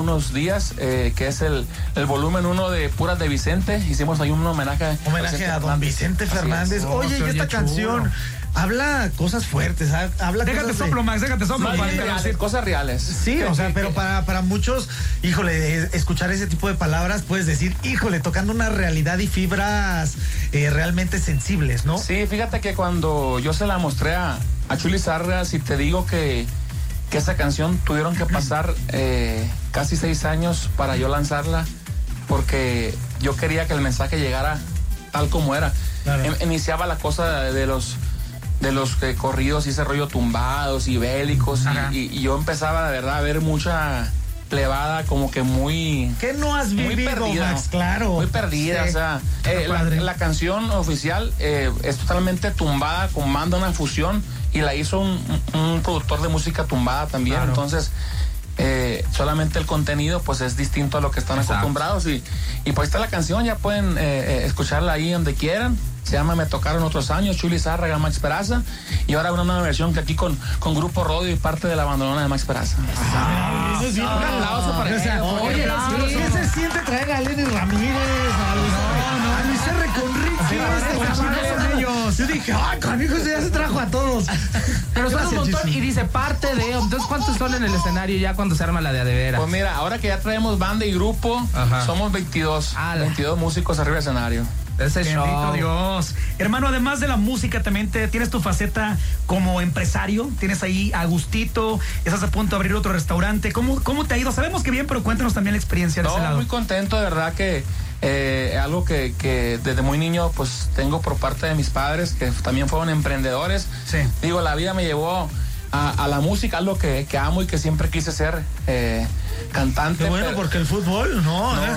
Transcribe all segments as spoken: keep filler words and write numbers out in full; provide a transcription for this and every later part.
unos días, eh, que es el, el volumen uno de Puras de Vicente. Hicimos ahí un homenaje. Homenaje a don Vicente Fernández. Oh, oye, y esta canción chulo. habla cosas fuertes, habla déjate cosas soplo, de... Max, déjate soplo. Sí, reales, cosas reales. Sí, o sea, pero para, para muchos, híjole, escuchar ese tipo de palabras, puedes decir, híjole, tocando una realidad y fibras eh, realmente sensibles, ¿no? Sí, fíjate que cuando yo se la mostré a, a Chuy Lizárraga, si te digo que, que esa canción tuvieron que pasar eh, casi seis años para yo lanzarla, porque yo quería que el mensaje llegara tal como era. Claro. Em, iniciaba la cosa de, de los de los eh, corridos y ese rollo tumbados y bélicos y, y, y yo empezaba de verdad a ver mucha plebada como que muy... ¿Qué no has vivido, muy perdida, Max? Claro. Muy perdida, sí. O sea, eh, la, la canción oficial eh, es totalmente tumbada con banda, una fusión, y la hizo un, un productor de música tumbada también, claro. Entonces... Eh, solamente el contenido pues es distinto a lo que están Exacto. acostumbrados y, y pues está la canción, ya pueden eh, eh, escucharla ahí donde quieran. Se llama Me Tocaron Otros Años, Chuy Lizárraga, Max Peraza, y ahora una nueva versión que aquí con, con Grupo Rodio y parte de la bandolona de Max Peraza. Ah, eso es bien. Un aplauso para él. Oye, sí. ¿Qué se siente traer a Lenny Ramírez, a Luis, no, no, a Luis R. Conrique? Yo dije, ay, canijo, ya se trajo a todos. Pero son un montón y dice parte de. Entonces, ¿cuántos son en el escenario ya cuando se arma la de a de veras? Pues mira, ahora que ya traemos banda y grupo, Ajá. somos veintidós. Ah, veintidós músicos arriba del escenario. Ese Bendito show. Dios. Hermano, además de la música, también te, tienes tu faceta como empresario. Tienes ahí a Gustito, estás a punto de abrir otro restaurante. ¿Cómo, cómo te ha ido? Sabemos que bien, pero cuéntanos también la experiencia de no, ese lado. Muy contento, de verdad que eh, algo que, que desde muy niño pues tengo por parte de mis padres, que también fueron emprendedores. Sí. Digo, la vida me llevó a, a la música, algo que, que amo y que siempre quise ser eh, cantante. Qué bueno, pero... porque el fútbol, no. no.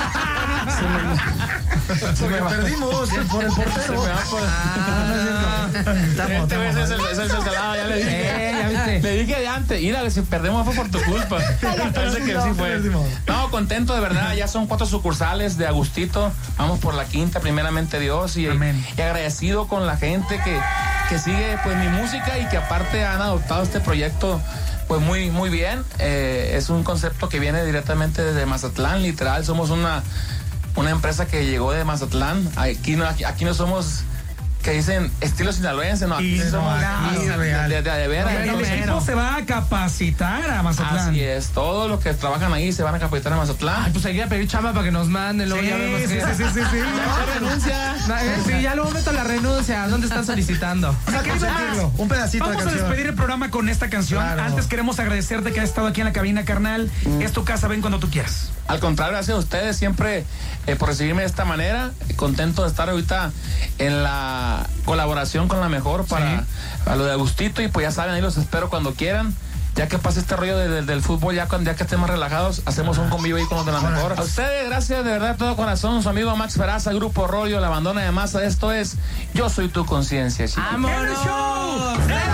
Se me perdimos por el portero. Se me va por... Ah, este vez es el, es el salado, ya le dije. Eh, ya viste. Le dije de antes, mira, si perdemos fue por tu culpa. Parece que sí fue. No, contento de verdad, ya son cuatro sucursales de Agustito. Vamos por la quinta, primeramente Dios. Y, y agradecido con la gente que, que sigue pues mi música y que aparte han adoptado este proyecto pues muy, muy bien. Eh, es un concepto que viene directamente desde Mazatlán, literal. Somos una Una empresa que llegó de Mazatlán. Aquí no, aquí, aquí no somos, que dicen estilo sinaloense, no, aquí y somos no, de, de, de, de veras. El equipo se va a capacitar a Mazatlán. Así es, todos los que trabajan ahí se van a capacitar a Mazatlán. Ay, pues hay que pedir chamba para que nos manden, luego sí, ya vemos sí, que... sí, sí, sí, sí. Ya renuncia. Sí, ya luego meto la renuncia. ¿Dónde están solicitando? Un pedacito Vamos de canción. a despedir el programa con esta canción. Claro. Antes queremos agradecerte que has estado aquí en la cabina, carnal. Mm. Es tu casa, ven cuando tú quieras. Al contrario, gracias a ustedes siempre eh, por recibirme de esta manera. Contento de estar ahorita en la colaboración con La Mejor para, sí. para lo de Agustito. Y pues ya saben, ahí los espero cuando quieran. Ya que pase este rollo de, de, del fútbol, ya, cuando, ya que estemos relajados, hacemos un convivio ahí con los de La Mejor. A ustedes, gracias de verdad, de todo corazón. Su amigo Max Peraza, Grupo Rollo, La Bandona de Masa. Esto es Yo Soy Tu Conciencia, chicos. ¡Vámonos!